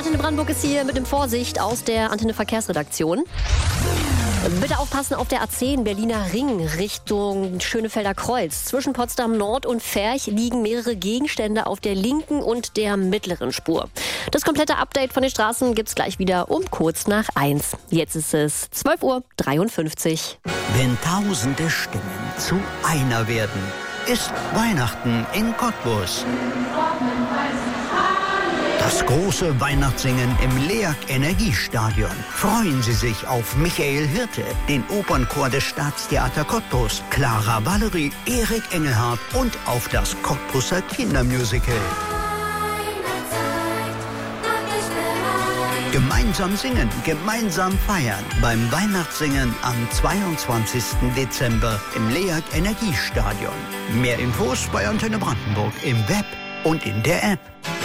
Antenne Brandenburg ist hier mit dem Vorsicht aus der Antenne Verkehrsredaktion. Bitte aufpassen auf der A10 Berliner Ring Richtung Schönefelder Kreuz. Zwischen Potsdam Nord und Ferch liegen mehrere Gegenstände auf der linken und der mittleren Spur. Das komplette Update von den Straßen gibt's gleich wieder um kurz nach 1. Jetzt ist es 12:53 Uhr. Wenn tausende Stimmen zu einer werden, ist Weihnachten in Cottbus. Das große Weihnachtssingen im LEAG Energiestadion. Freuen Sie sich auf Michael Hirte, den Opernchor des Staatstheater Cottbus, Clara Valerie, Erik Engelhardt und auf das Cottbuser Kindermusical. Gemeinsam singen, gemeinsam feiern beim Weihnachtssingen am 22. Dezember im LEAG Energiestadion. Mehr Infos bei Antenne Brandenburg im Web und in der App.